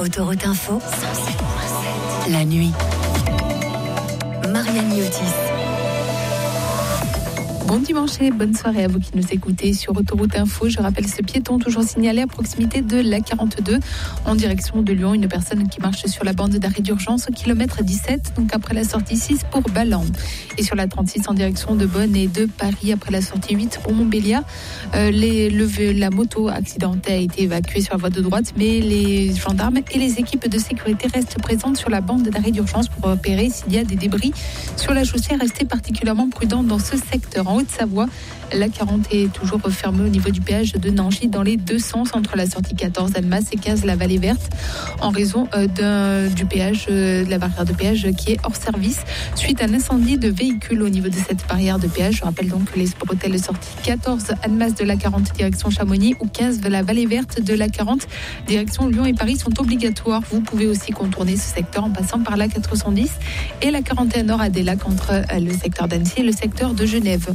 Autoroute Info, la nuit. Marianne Miotis. Bon dimanche et bonne soirée à vous qui nous écoutez sur Autoroute Info. Je rappelle ce piéton toujours signalé à proximité de la 42 en direction de Lyon. Une personne qui marche sur la bande d'arrêt d'urgence au kilomètre 17, donc après la sortie 6 pour Ballan. Et sur la 36 en direction de Bonn et de Paris après la sortie 8 pour Montbéliard. La moto accidentée a été évacuée sur la voie de droite, mais les gendarmes et les équipes de sécurité restent présentes sur la bande d'arrêt d'urgence pour repérer s'il y a des débris sur la chaussée. Restez particulièrement prudents dans ce secteur. En Haute-Savoie, la 40 est toujours fermée au niveau du péage de Nangy dans les deux sens entre la sortie 14 Annemasse et 15 la Vallée Verte en raison du péage, de la barrière de péage qui est hors service suite à un incendie de véhicule au niveau de cette barrière de péage. Je rappelle donc que les sports-hôtels sortie 14 Annemasse de la 40 direction Chamonix ou 15 de la Vallée Verte de la 40 direction Lyon et Paris sont obligatoires. Vous pouvez aussi contourner ce secteur en passant par la 410 et la 41 Nord à des lacs entre le secteur d'Annecy et le secteur de Genève.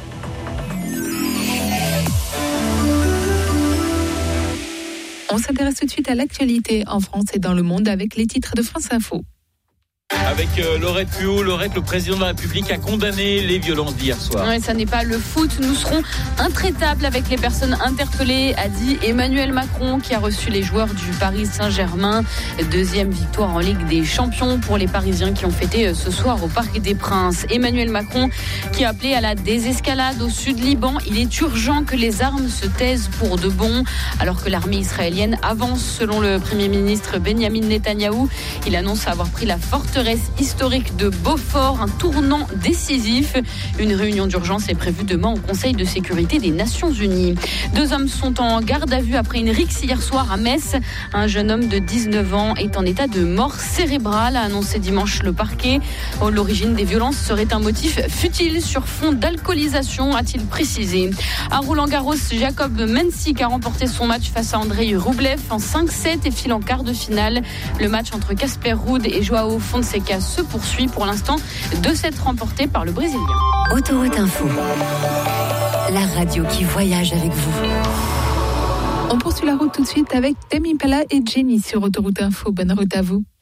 On s'intéresse tout de suite à l'actualité en France et dans le monde avec les titres de France Info. Avec Laurette Puot. Laurette, le président de la République a condamné les violences d'hier soir. Ouais, ça n'est pas le foot. Nous serons intraitables avec les personnes interpellées, a dit Emmanuel Macron, qui a reçu les joueurs du Paris Saint-Germain. Deuxième victoire en Ligue des Champions pour les Parisiens qui ont fêté ce soir au Parc des Princes. Emmanuel Macron qui a appelé à la désescalade au sud Liban. Il est urgent que les armes se taisent pour de bon, alors que l'armée israélienne avance selon le Premier ministre Benyamin Netanyahou. Il annonce avoir pris la forteresse historique de Beaufort, un tournant décisif. Une réunion d'urgence est prévue demain au Conseil de sécurité des Nations Unies. 2 hommes sont en garde à vue après une rixe hier soir à Metz. Un jeune homme de 19 ans est en état de mort cérébrale, a annoncé dimanche le parquet. L'origine des violences serait un motif futile sur fond d'alcoolisation, a-t-il précisé. À Roland-Garros, Jacob Mensik a remporté son match face à Andrei Rublev en 5-7 et file en quart de finale. Le match entre Casper Ruud et Joao Fonseca se poursuit pour l'instant. 2-7 remportés par le Brésilien. Autoroute Info, la radio qui voyage avec vous. On poursuit la route tout de suite avec Tame Impala et Jenny sur Autoroute Info. Bonne route à vous.